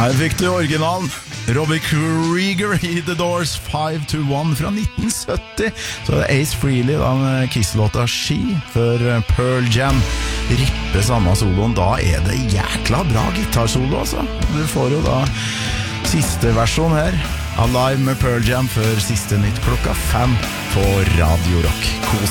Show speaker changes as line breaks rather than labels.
Her fikk du originalen Robbie Krieger i The Doors 5-1 fra 1970. Så det Ace Frehley da med Kiss-låta She før Pearl Jam ripper samme soloen. Da det jækla bra gitarsolo altså. Du får jo da siste versjon her Alive med Pearl Jam før siste nytt klokka 5 på Radio Rock. Kos